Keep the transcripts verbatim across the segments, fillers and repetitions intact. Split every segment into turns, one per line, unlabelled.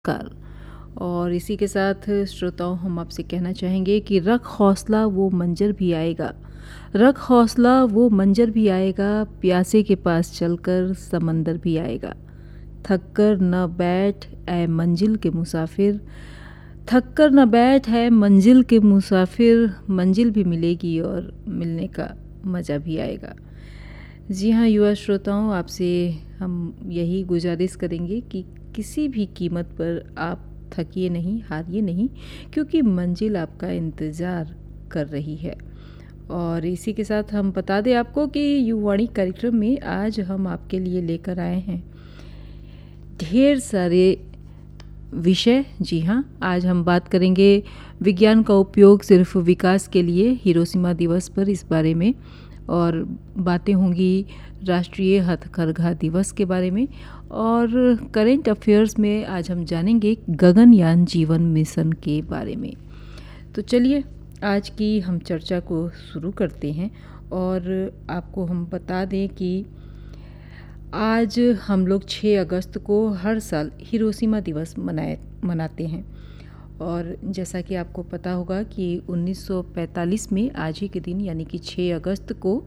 Car और इसी के साथ श्रोताओं हम आपसे कहना चाहेंगे कि रख हौसला वो मंजर भी आएगा, रख हौसला वो मंजर भी आएगा, प्यासे के पास चलकर समंदर भी आएगा। थक कर न बैठ ऐ मंजिल के मुसाफिर, थक कर न बैठ है मंजिल के मुसाफिर, मंजिल भी मिलेगी और मिलने का मज़ा भी आएगा। जी हाँ युवा श्रोताओं, आपसे हम यही गुजारिश करेंगे कि किसी भी कीमत पर आप थकिए नहीं, हारिए नहीं, क्योंकि मंजिल आपका इंतज़ार कर रही है। और इसी के साथ हम बता दें आपको कि युवाणी कार्यक्रम में आज हम आपके लिए लेकर आए हैं ढेर सारे विषय। जी हाँ, आज हम बात करेंगे विज्ञान का उपयोग सिर्फ विकास के लिए, हिरोशिमा दिवस पर इस बारे में, और बातें होंगी राष्ट्रीय हथकरघा दिवस के बारे में, और करेंट अफेयर्स में आज हम जानेंगे गगनयान जीवन मिशन के बारे में। तो चलिए आज की हम चर्चा को शुरू करते हैं और आपको हम बता दें कि आज हम लोग छह अगस्त को हर साल हिरोशिमा दिवस मनाए मनाते हैं। और जैसा कि आपको पता होगा कि उन्नीस सौ पैंतालीस में आज ही के दिन यानी कि छह अगस्त को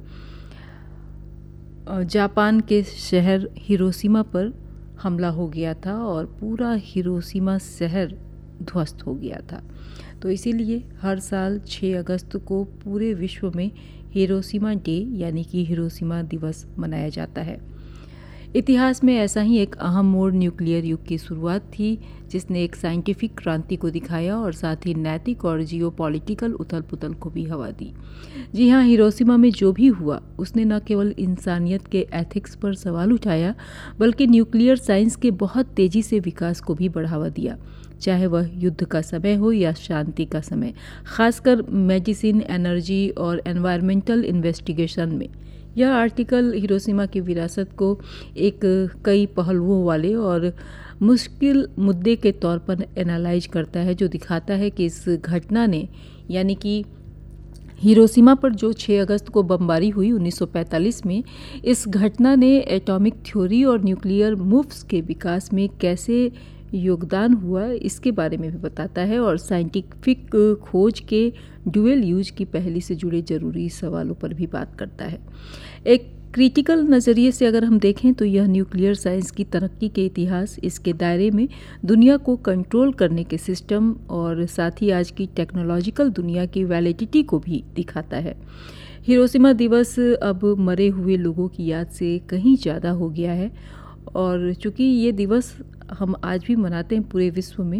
जापान के शहर हिरोशिमा पर हमला हो गया था और पूरा हिरोशिमा शहर ध्वस्त हो गया था। तो इसीलिए हर साल छह अगस्त को पूरे विश्व में हिरोशिमा डे यानी कि हिरोशिमा दिवस मनाया जाता है। इतिहास में ऐसा ही एक अहम मोड़ न्यूक्लियर युग की शुरुआत थी, जिसने एक साइंटिफिक क्रांति को दिखाया और साथ ही नैतिक और जियोपॉलिटिकल उथल पुथल को भी हवा दी। जी हाँ, हिरोशिमा में जो भी हुआ उसने न केवल इंसानियत के एथिक्स पर सवाल उठाया, बल्कि न्यूक्लियर साइंस के बहुत तेज़ी से विकास को भी बढ़ावा दिया, चाहे वह युद्ध का समय हो या शांति का समय, खासकर मेडिसिन, एनर्जी और एनवायरमेंटल इन्वेस्टिगेशन में। यह आर्टिकल हिरोशिमा की विरासत को एक कई पहलुओं वाले और मुश्किल मुद्दे के तौर पर एनालाइज करता है, जो दिखाता है कि इस घटना ने यानी कि हिरोशिमा पर जो छह अगस्त को बमबारी हुई उन्नीस सौ पैंतालीस में, इस घटना ने एटॉमिक थ्योरी और न्यूक्लियर मूव्स के विकास में कैसे योगदान हुआ इसके बारे में भी बताता है, और साइंटिफिक खोज के ड्यूअल यूज की पहली से जुड़े ज़रूरी सवालों पर भी बात करता है। एक क्रिटिकल नज़रिए से अगर हम देखें तो यह न्यूक्लियर साइंस की तरक्की के इतिहास, इसके दायरे में दुनिया को कंट्रोल करने के सिस्टम और साथ ही आज की टेक्नोलॉजिकल दुनिया की वैलिडिटी को भी दिखाता है। हिरोशिमा दिवस अब मरे हुए लोगों की याद से कहीं ज़्यादा हो गया है, और चूँकि ये दिवस हम आज भी मनाते हैं पूरे विश्व में,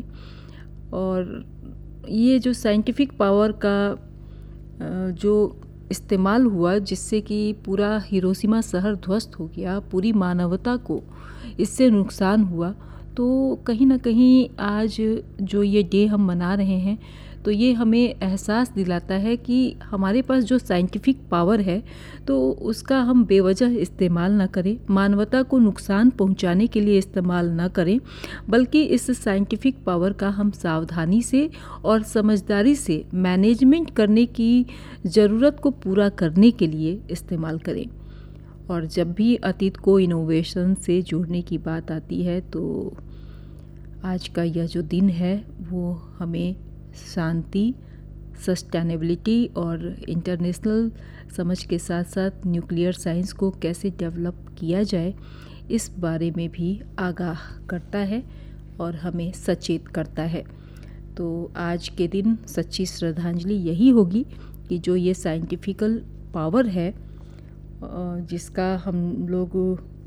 और ये जो साइंटिफिक पावर का जो इस्तेमाल हुआ जिससे कि पूरा हिरोशिमा शहर ध्वस्त हो गया, पूरी मानवता को इससे नुकसान हुआ, तो कहीं ना कहीं आज जो ये डे हम मना रहे हैं तो ये हमें एहसास दिलाता है कि हमारे पास जो साइंटिफिक पावर है तो उसका हम बेवजह इस्तेमाल ना करें, मानवता को नुकसान पहुंचाने के लिए इस्तेमाल ना करें, बल्कि इस साइंटिफिक पावर का हम सावधानी से और समझदारी से मैनेजमेंट करने की ज़रूरत को पूरा करने के लिए इस्तेमाल करें। और जब भी अतीत को इनोवेशन से जोड़ने की बात आती है तो आज का यह जो दिन है वो हमें शांति, सस्टेनेबिलिटी और इंटरनेशनल समझ के साथ साथ न्यूक्लियर साइंस को कैसे डेवलप किया जाए इस बारे में भी आगाह करता है और हमें सचेत करता है। तो आज के दिन सच्ची श्रद्धांजलि यही होगी कि जो ये साइंटिफिकल पावर है जिसका हम लोग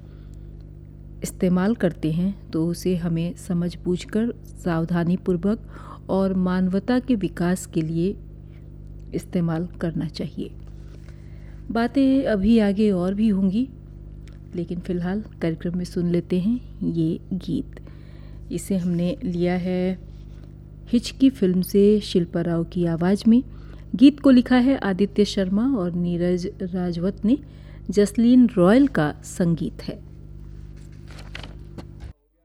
इस्तेमाल करते हैं तो उसे हमें समझ बूझकर सावधानीपूर्वक और मानवता के विकास के लिए इस्तेमाल करना चाहिए। बातें अभी आगे और भी होंगी, लेकिन फ़िलहाल कार्यक्रम में सुन लेते हैं ये गीत। इसे हमने लिया है हिचकी फिल्म से शिल्पा राव की आवाज़ में। गीत को लिखा है आदित्य शर्मा और नीरज राजवत ने। जसलीन रॉयल का संगीत है।